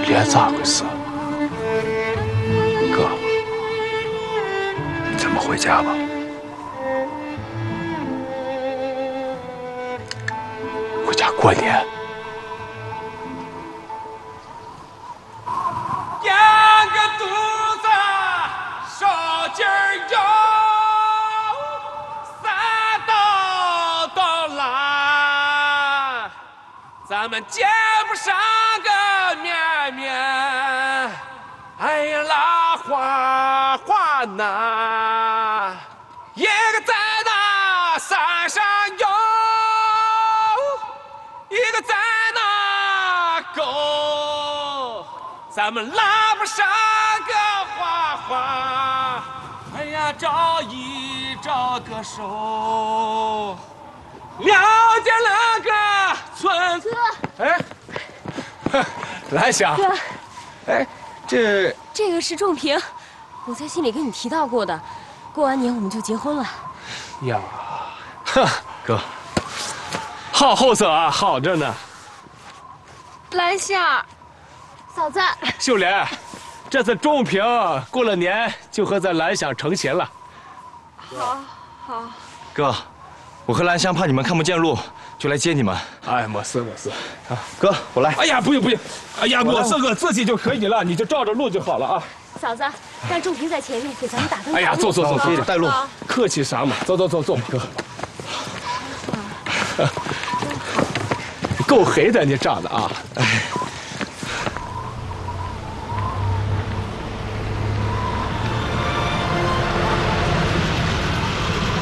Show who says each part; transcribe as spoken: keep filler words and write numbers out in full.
Speaker 1: 莲咋回事？哥，咱们回家吧。回家过年。
Speaker 2: 今儿有三道道来，咱们见不上个面面。哎呀，拉花花呐，一个在那山上游，一个在那沟，咱们拉不上个花花。 哎呀，找一找个手，了解了个村子。哎，兰香。
Speaker 3: 哥，
Speaker 2: 哎，这
Speaker 3: 这个是仲平，我在信里跟你提到过的，过完年我们就结婚了。
Speaker 2: 呀，哼，哥，好后生啊，好着呢。
Speaker 3: 兰香，嫂子，
Speaker 2: 秀莲。 这次仲平过了年就和咱兰香成亲了。
Speaker 3: 好，好。
Speaker 4: 哥，我和兰香怕你们看不见路，就来接你们。
Speaker 2: 哎，没事没事。
Speaker 4: 啊，哥，我来。
Speaker 2: 哎呀，不用不用。哎呀，我这个自己就可以了，你就照着路就好了啊。
Speaker 3: 嫂子，让仲平在前面给咱们打灯。
Speaker 2: 哎呀，走走走走，
Speaker 4: 带路。
Speaker 2: 客气啥嘛？走走走走，哥。够黑的，你长得啊。哎。